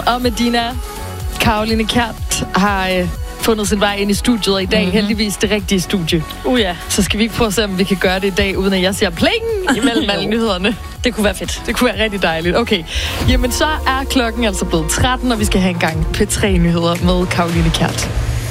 og Medina. Caroline Kjært har fundet sin vej ind i studiet i dag. Heldigvis det rigtige studie. Ja. Så skal vi ikke prøve at se, om vi kan gøre det i dag, uden at jeg siger pling imellem alle nyhederne. Det kunne være fedt. Det kunne være rigtig dejligt. Okay. Jamen, så er klokken altså blevet 13, og vi skal have en gang P3-nyheder med Caroline Kjært.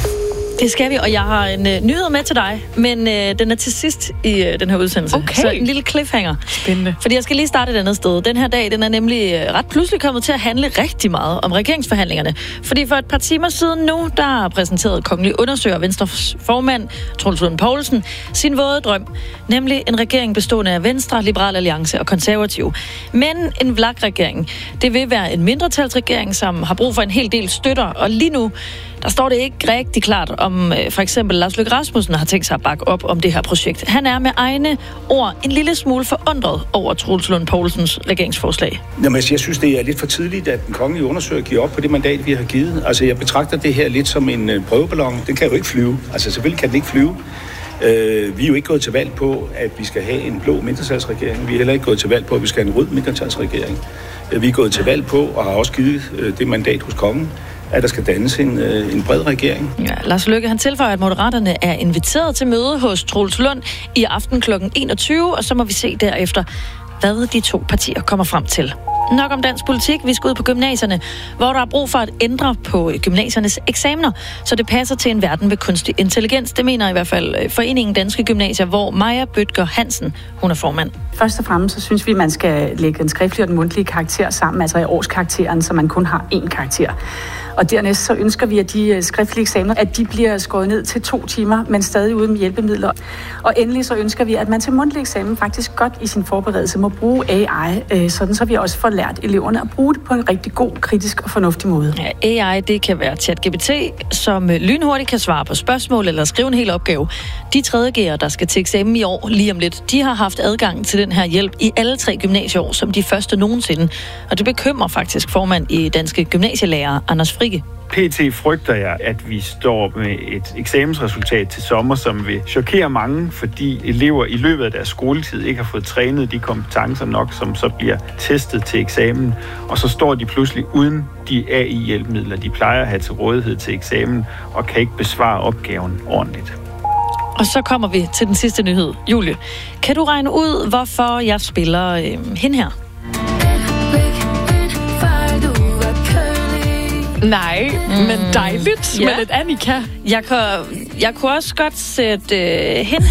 Det skal vi, og jeg har en nyhed med til dig, men den er til sidst i den her udsendelse. Okay. Så en lille cliffhanger. Spændende. Fordi jeg skal lige starte et andet sted. Den her dag, den er nemlig ret pludselig kommet til at handle rigtig meget om regeringsforhandlingerne. Fordi for et par timer siden nu, der præsenterede kongelig undersøger Venstres formand, Troels Lund Poulsen, sin våde drøm. Nemlig en regering bestående af Venstre, Liberal Alliance og Konservative. Men en VLAK-regering, det vil være en mindretalsregering, som har brug for en hel del støtter. Og lige nu, der står det ikke rigtig klart, om for eksempel Lars Løkke Rasmussen har tænkt sig at bakke op om det her projekt. Han er med egne ord en lille smule forundret over Troels Lund Poulsens regeringsforslag. Jamen, jeg synes, det er lidt for tidligt, at den kongelige undersøger giver op på det mandat, vi har givet. Altså, jeg betragter det her lidt som en prøveballon. Den kan jo ikke flyve. Altså, selvfølgelig kan den ikke flyve. Vi er jo ikke gået til valg på, at vi skal have en blå mindretalsregering. Vi er heller ikke gået til valg på, at vi skal have en rød mindretalsregering. Vi er gået til valg på, og har også givet det mandat hos kongen, at der skal dannes en bred regering. Ja, Lars Løkke, han tilføjer, at Moderaterne er inviteret til møde hos Troels Lund i aften kl. 21, og så må vi se derefter, hvad de to partier kommer frem til. Nok om dansk politik. Vi skal ud på gymnasierne, hvor der er brug for at ændre på gymnasiernes eksamener, så det passer til en verden med kunstig intelligens. Det mener i hvert fald Foreningen Danske Gymnasier, hvor Maja Bødker Hansen, hun er formand. Først og fremmest så synes vi, at man skal lægge den skriftlige og den mundtlige karakter sammen, altså i årskarakteren, så man kun har én karakter. Og dernæst så ønsker vi, at de skriftlige eksamener, at de bliver skåret ned til 2 timer, men stadig uden hjælpemidler. Og endelig så ønsker vi, at man til mundtlig eksamen faktisk godt i sin forberedelse må bruge AI, sådan så vi også får lært eleverne at bruge det på en rigtig god, kritisk og fornuftig måde. Ja, AI, det kan være ChatGPT, som lynhurtigt kan svare på spørgsmål eller skrive en hel opgave. De 3.G'ere, der skal til eksamen i år lige om lidt, de har haft adgang til den her hjælp i alle 3 gymnasieår, som de første nogensinde. Og det bekymrer faktisk formand i Danske Gymnasielærer, Anders Frigge. PT frygter jeg, at vi står med et eksamensresultat til sommer, som vil chokere mange, fordi elever i løbet af deres skoletid ikke har fået trænet de kompetencer nok, som så bliver testet til eksamen. Og så står de pludselig uden de AI-hjælpemidler, de plejer at have til rådighed til eksamen, og kan ikke besvare opgaven ordentligt. Og så kommer vi til den sidste nyhed. Julie, kan du regne ud, hvorfor jeg spiller hende her? Nej, men dejligt med lidt Annika. Jeg kunne også godt sætte hende